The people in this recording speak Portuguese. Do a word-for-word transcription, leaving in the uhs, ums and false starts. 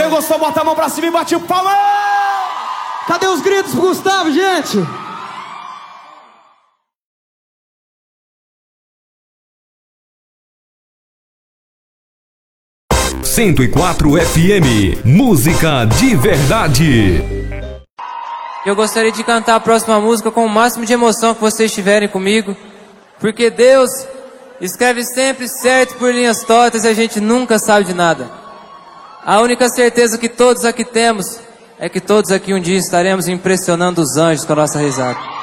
gostou, bota a mão pra cima e bate o palma. Cadê os gritos pro Gustavo, gente? cento e quatro F M, música de verdade. Eu gostaria de cantar a próxima música com o máximo de emoção que vocês tiverem comigo, porque Deus escreve sempre certo por linhas tortas e a gente nunca sabe de nada. A única certeza que todos aqui temos é que todos aqui um dia estaremos impressionando os anjos com a nossa risada.